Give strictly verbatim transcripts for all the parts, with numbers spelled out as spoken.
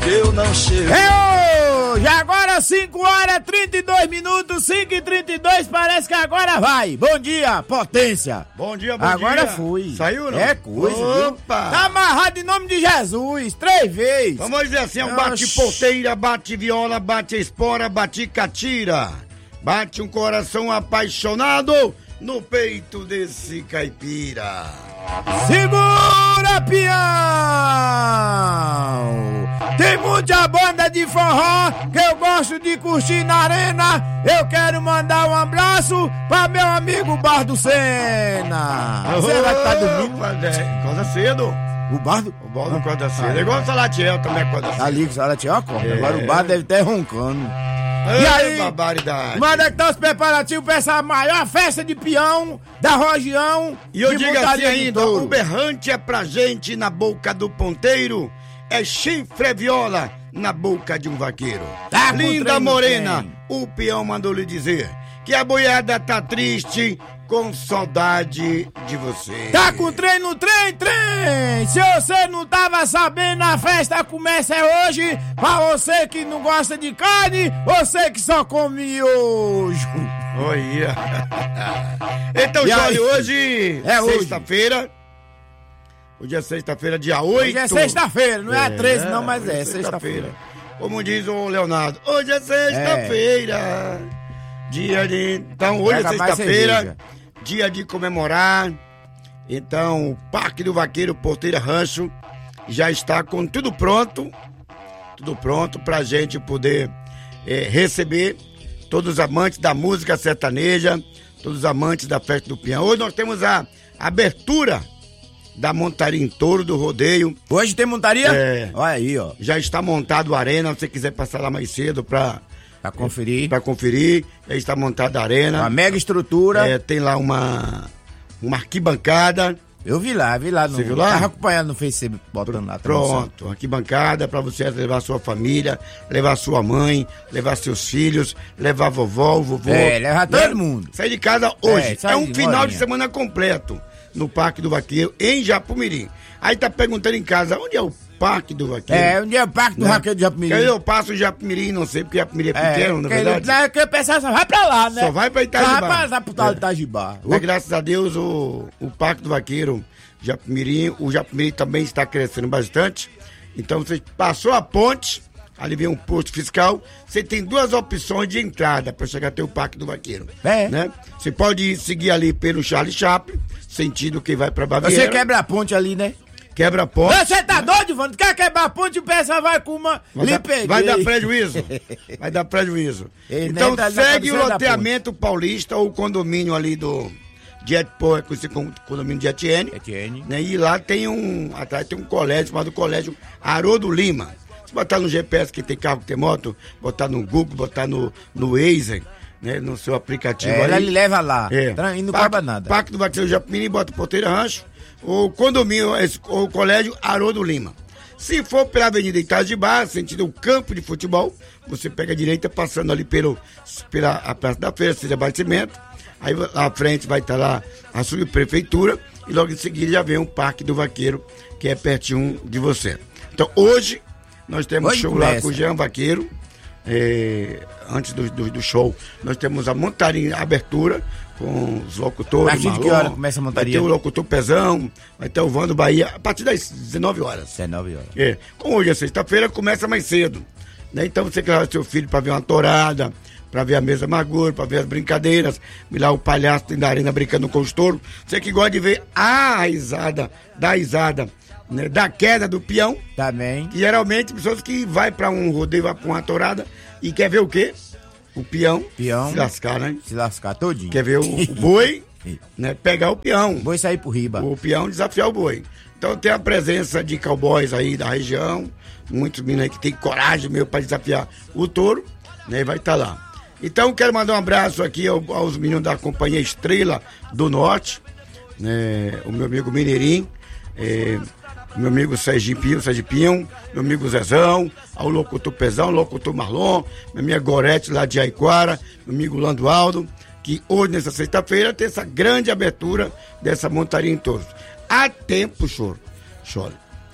eu não chego. É hoje, agora cinco horas e trinta e dois minutos, cinco e trinta e dois, parece que agora vai. Bom dia, potência. Bom dia, bom agora dia. Agora fui. Saiu, não? É coisa, Opa! Viu? Tá amarrado em nome de Jesus, três vezes. Vamos dizer assim, é um bate porteira, bate viola, bate espora, bate catira. Bate um coração apaixonado no peito desse caipira. Segura, peão! Tem muita banda de forró que eu gosto de curtir na arena. Eu quero mandar um abraço pra meu amigo Bardo Sena. Você vai estar dormindo? Acorda cedo. O Bardo? O Bardo acorda cedo. É igual o Salatiel também acorda cedo. Ali que o Salatiel acorda. É. Agora o Bardo deve estar roncando. E aí, barbaridade. Manda que tá os preparativos pra essa maior festa de peão da região. E eu digo assim ainda, o berrante é pra gente na boca do ponteiro, é chifre viola na boca de um vaqueiro. Tá Linda morena, o peão mandou lhe dizer que a boiada tá triste com saudade de você. Tá com trem no trem, trem! Se você não tava sabendo, a festa começa hoje. Pra você que não gosta de carne, você que só come miojo. Olha. Então, Jorge, hoje é sexta-feira. Hoje é sexta-feira, dia oito. Hoje é sexta-feira, não é, é a treze não, mas é, é sexta-feira. Como diz o Leonardo, hoje é sexta-feira. É. Dia de... Então, hoje Pega é sexta-feira, dia de comemorar. Então, o Parque do Vaqueiro Porteira Rancho já está com tudo pronto. Tudo pronto pra gente poder é, receber todos os amantes da música sertaneja, todos os amantes da festa do peão. Hoje nós temos a abertura da montaria em touro do rodeio. Hoje tem montaria? É. Olha aí, ó. Já está montado a arena, se você quiser passar lá mais cedo pra... Pra conferir. Pra conferir. Aí está montada a arena. Uma mega estrutura. É, tem lá uma, uma arquibancada. Eu vi lá, vi lá. Você no, viu lá? Tava acompanhando no Facebook, botando lá. Pronto, arquibancada pra você levar sua família, levar sua mãe, levar seus filhos, levar a vovó, o vovô. É, levar todo né? mundo. Sair de casa hoje. É, é um de final morinha. de semana completo no Parque do Vaqueiro, em Japumirim. Aí tá perguntando em casa, onde é o Parque do Vaqueiro? É, onde é o Parque do né? Vaqueiro de Japumirim? Aí eu passo o Japumirim, não sei, porque Japumirim é pequeno, é, na verdade. Não, que o pessoal só vai pra lá, né? Só vai pra Itajibá. Só vai pra, pra tal de Itajibá. Mas graças a Deus o, o Parque do Vaqueiro, Japumirim, o Japumirim também está crescendo bastante. Então você passou a ponte, ali vem um posto fiscal, você tem duas opções de entrada para chegar até o Parque do Vaqueiro. É. Né? Você pode seguir ali pelo Charlie Chaplin, sentido que vai pra Baviera. Você quebra a ponte ali, né? Quebra a ponte. Você tá doido, Ivan? Quer quebrar a ponte e o pessoal vai com uma... Vai, dar, vai dar prejuízo. Vai dar prejuízo. Ele então segue o loteamento paulista ou o condomínio ali do... Jet, pô, com esse condomínio de Etienne. Etienne. Né? E lá tem um... Atrás tem um colégio chamado Colégio Haroldo Lima. Se botar no G P S que tem carro, que tem moto, botar no Google, botar no, no Waze, né? No seu aplicativo é, ali. Ela lhe leva lá. É. E não cobra nada. Parque do Vaqueiro Japumirim, bota Porteira Rancho. O condomínio, o colégio Haroldo Lima. Se for pela Avenida Itajibá, sentido o campo de futebol, você pega a direita passando ali pelo, pela a Praça da Feira, seja abastecimento. Aí à frente vai estar lá a subprefeitura e logo em seguida já vem o Parque do Vaqueiro, que é pertinho de você. Então hoje nós temos hoje show começa. lá com o Jean Vaqueiro. É, antes do, do, do show, nós temos a montaria, a abertura com os locutores. A partir de que hora começa a montaria? Vai ter o locutor Pezão, vai ter o Vando Bahia, a partir das dezenove horas. dezenove horas. É. Como hoje é sexta-feira, começa mais cedo. Né? Então você quer levar seu filho para ver uma tourada, para ver a mesa Maguro, para ver as brincadeiras, ver lá o palhaço dentro da arena brincando com os touros. Você que gosta de ver a risada, da risada, né? Da queda do peão. Também. Que geralmente pessoas que vai para um rodeio, vai para uma tourada e quer ver o quê? O peão, peão se lascar, né? Se lascar todinho. Quer ver o, o boi, né? Pegar o peão. O boi sair por riba. O peão desafiar o boi. Então tem a presença de cowboys aí da região, muitos meninos aí que tem coragem mesmo para desafiar o touro, né? E vai estar tá lá. Então quero mandar um abraço aqui ao, aos meninos da Companhia Estrela do Norte, né? O meu amigo Mineirinho, é, meu amigo Sergipinho, Sergipinho, meu amigo Zezão, ao locutor Pezão, locutor Marlon, minha amiga Gorete lá de Aiquara, meu amigo Landualdo, que hoje, nessa sexta-feira, tem essa grande abertura dessa montaria em touros. Há tempo, choro, choro,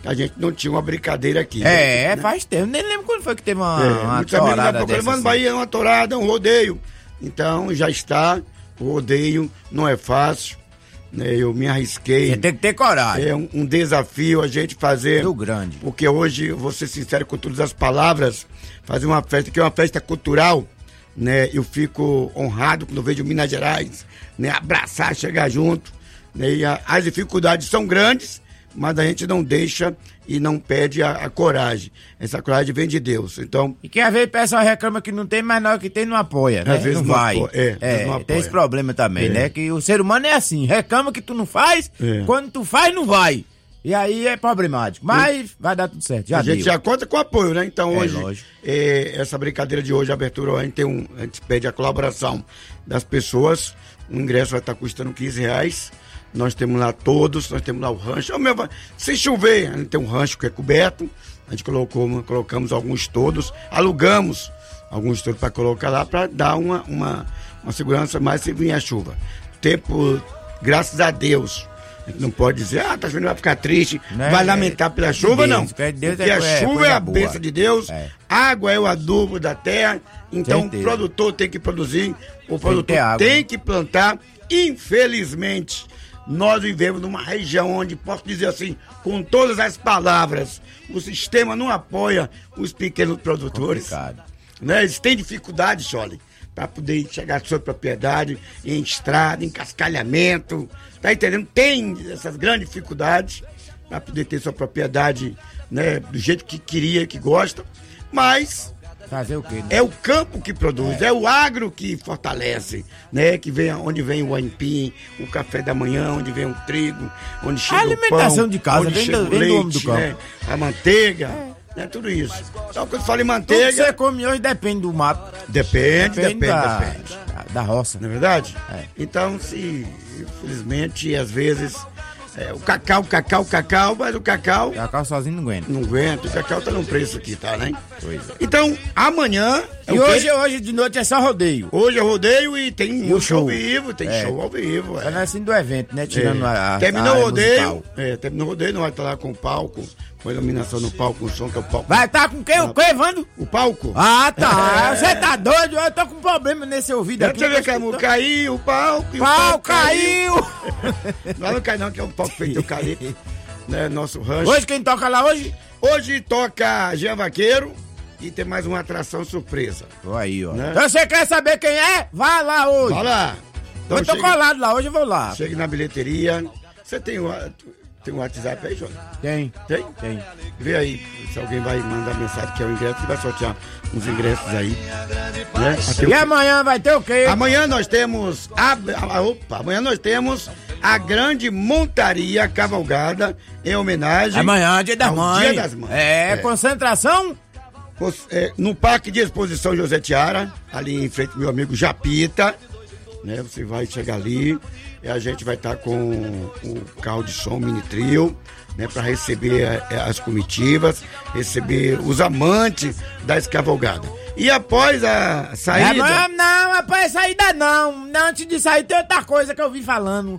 que a gente não tinha uma brincadeira aqui. É, né? faz tempo. Nem lembro quando foi que teve uma, É, uma muitos amigos da torada Procura, dessa, mano, assim. Bahia é uma torada, um rodeio. Então já está, o rodeio não é fácil, né? Eu me arrisquei. Você tem que ter coragem. É um, um desafio a gente fazer. Do grande. Porque hoje, eu vou ser sincero com todas as palavras, fazer uma festa que é uma festa cultural, né? Eu fico honrado quando eu vejo Minas Gerais, né? Abraçar, chegar junto, né? E a, as dificuldades são grandes, mas a gente não deixa e não perde a, a coragem. Essa coragem vem de Deus. Então, E que às vezes o pessoal reclama que não tem, mas na hora que tem não apoia, né? Às vezes não não vai. apoia, é, às vezes não tem apoia. esse problema também, É. né? Que o ser humano é assim, reclama que tu não faz, É. quando tu faz, não vai. E aí é problemático. Mas vai dar tudo certo, já a gente deu. já conta com apoio, né? Então É, hoje, lógico. é, essa brincadeira de hoje, a abertura, a gente, tem um, a gente pede a colaboração das pessoas. O ingresso vai estar custando quinze reais. Nós temos lá todos, nós temos lá o rancho. Ô, meu, se chover, a gente tem um rancho que é coberto. A gente colocou, colocamos alguns todos, alugamos alguns todos para colocar lá, para dar uma, uma, uma segurança mais se vir a chuva. Tempo, graças a Deus. A gente não pode dizer, ah, tá chovendo, vai ficar triste, Né? vai lamentar pela chuva, Deus, não. que Deus Porque é- a é chuva coisa é a boa. bênção de Deus, É. água é o adubo da terra, então Certeza. o produtor tem que produzir, o ter produtor água, tem né? que plantar. Infelizmente, nós vivemos numa região onde, posso dizer assim, com todas as palavras, o sistema não apoia os pequenos produtores. Complicado. Né? Eles têm dificuldade, Chole, para poder chegar à sua propriedade, em estrada, em cascalhamento, tá entendendo? Tem essas grandes dificuldades para poder ter sua propriedade, né, do jeito que queria, que gosta, mas Fazer o quê? Né? é o campo que produz, é, o agro que fortalece, né? Que vem onde vem o aipim, o café da manhã, onde vem o trigo, onde chega alimentação o pão, de casa, onde vem chega do- o vem do leite, homem do campo. né? A manteiga, né? Tudo isso. Então, quando fala em Tudo que você manteiga, come hoje depende do mato. depende, depende, da, depende. da roça. Não é verdade? É. Então, se, infelizmente, às vezes, é, o cacau, cacau, cacau, mas o cacau O cacau sozinho não aguenta. não aguenta, o cacau tá num preço aqui, tá, né? Pois é. Então, amanhã... é E o quê? hoje, hoje de noite é só rodeio. Hoje é rodeio e tem E o música ao show. vivo, tem É. show ao vivo. É É. assim do evento, né? Tirando É. a, a Terminou a o área rodeio, musical. é, terminou o rodeio, não vai estar lá com o palco, com a iluminação no palco, com o som que é o palco. Vai tá com quem? O quê, Vando? O palco? Ah, tá. É. Você tá doido? Eu tô com problema nesse ouvido Deve aqui. você ver que a Tô música escutando. caiu, o palco. e o Pau palco caiu! Não, não cai não, que é um palco feito de eucalipto, né, nosso rancho. Hoje quem toca lá hoje? Hoje toca Jean Vaqueiro e tem mais uma atração surpresa. Tô aí, ó. Né? Então você quer saber quem é? Vá lá hoje. Vai lá. Então eu tô chega- colado lá, hoje eu vou lá. Chegue na bilheteria. Você tem o, tem um WhatsApp aí, João? Tem, Tem? tem. Vê aí se alguém vai mandar mensagem que é o ingresso e vai sortear uns ingressos aí. Né? Até E o- amanhã vai ter o quê? Amanhã nós temos. A, a- opa, amanhã nós temos a grande montaria cavalgada em homenagem. Amanhã, dia das ao mães. Dia das Mães. É, É. concentração? Pos- é, no Parque de Exposição José Tiara, ali em frente ao meu amigo Japita. Né? Você vai chegar ali e a gente vai estar com o carro de som Mini Trio, né? Para receber é, as comitivas, receber os amantes da escavalgada. E após a saída. Amanhã não, rapaz, saída não. não. Antes de sair tem outra coisa que eu vi falando.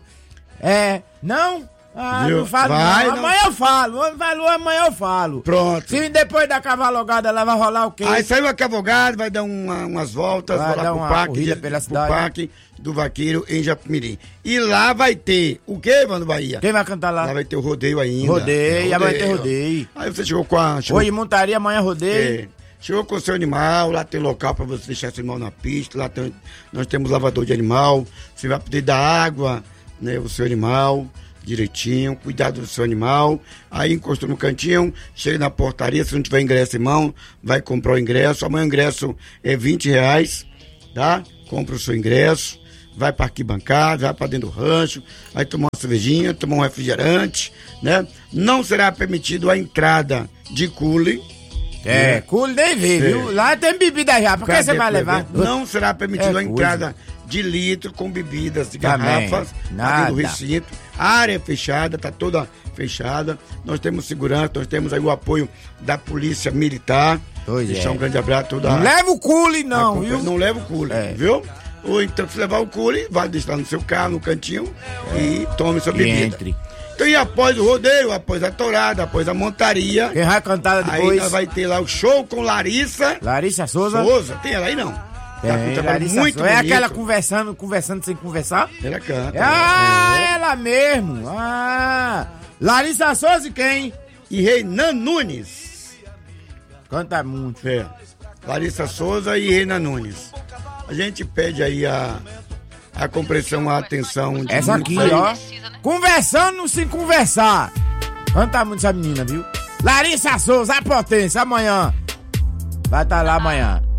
É, não? Ah, Viu? não falo Vai, não. não. Amanhã eu falo. Homem falou, amanhã eu falo. Pronto. Se depois da cavalgada lá vai rolar o quê? Aí saiu a cavalgada, vai dar uma- umas voltas, Vai vai lá dar pro uma parque, corrida de- pela pro cidade. parque do Vaqueiro em Japimirim. E lá vai ter o quê, mano, Bahia? Quem vai cantar lá? Lá vai ter o rodeio ainda. Rodeio, amanhã tem rodeio. Aí você chegou com a... Chegou, Hoje montaria, amanhã rodeio. é, chegou com o seu animal, lá tem local pra você deixar seu animal na pista, lá tem, nós temos lavador de animal, você vai poder dar água, né, o seu animal direitinho, cuidado do seu animal, aí encostou no cantinho, chega na portaria, se não tiver ingresso em mão, vai comprar o ingresso, amanhã o ingresso é vinte reais, tá? Compra o seu ingresso, vai para arquibancada, vai para dentro do rancho, vai tomar uma cervejinha, tomar um refrigerante, né? Não será permitido a entrada de cule. É, cool nem vê, viu? Lá tem bebida já, por que você vai levar? Não será permitido É a entrada de litro com bebidas de Também, garrafas nada. dentro do recinto. A área é fechada, está toda fechada. Nós temos segurança, nós temos aí o apoio da Polícia Militar. Pois Deixar é. um grande abraço a toda Não leva o cule a não, compa- viu? Não leva o cule, É. viu? Ou então, se levar o cule, vai deixar no seu carro, no cantinho e tome sua E bebida. entre. Então, e após o rodeio, após a tourada, após a montaria... Quem vai cantar depois? Aí nós vai ter lá o show com Larissa... Larissa Souza? Souza, tem ela aí não? Tem, tá com um trabalho Larissa muito Souza. É bonito. aquela conversando, conversando sem conversar? Ela canta. Ah, é. ela mesmo. Ah, Larissa Souza e quem? E Renan Nunes. Canta muito. É. Larissa Souza e Renan Nunes. A gente pede aí a, a compreensão, a atenção. De Essa aqui, aí. ó. Conversando sem conversar. Canta muito essa menina, viu? Larissa Souza, a potência, amanhã. Vai estar lá amanhã.